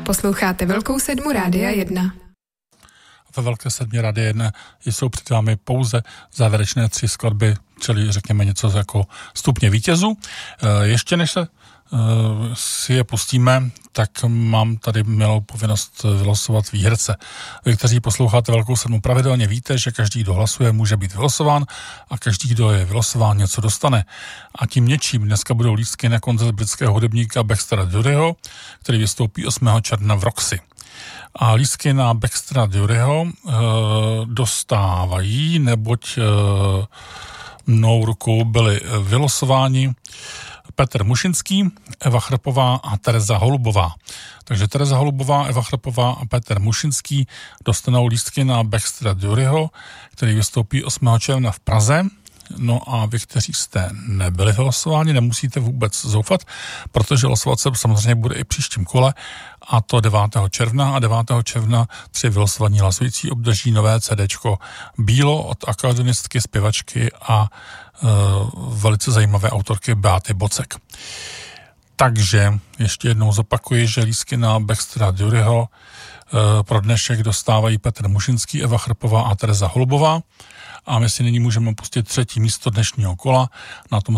Posloucháte Velkou sedmu Rádia 1. Ve Velké sedmě Rádia 1 jsou před vámi pouze závěrečné 3 skladby, čili řekněme něco jako stupně vítězů. Ještě než se si je pustíme, tak mám tady milou povinnost vylosovat výherce. Vy, kteří posloucháte Velkou sedmu pravidelně, víte, že každý, kdo hlasuje, může být vylosován a každý, kdo je vylosován, něco dostane. A tím něčím dneska budou lístky na koncert britského hudebníka Baxtera Duryho, který vystoupí 8. června v Roxy. A lístky na Baxtera Duryho dostávají, neboť mnou rukou byli vylosováni Petr Mušinský, Eva Chrpová a Tereza Holubová. Takže Tereza Holubová, Eva Chrpová a Petr Mušinský dostanou lístky na Baxtera Duryho, který vystoupí 8. června v Praze. No a vy, kteří jste nebyli vylosováni, nemusíte vůbec zoufat, protože hlasovat se samozřejmě bude i příštím kole, a to 9. června. A 9. června 3 vylosovaní hlasující obdrží nové CDčko Bílo od akordionistky, zpěvačky a velice zajímavé autorky Beaty Bocek. Takže ještě jednou zopakuji, že lístky na Baxtera Duryho pro dnešek dostávají Petr Mušinský, Eva Chrpová a Tereza Holubová. A my si nyní můžeme pustit 3. místo dnešního kola. Na tom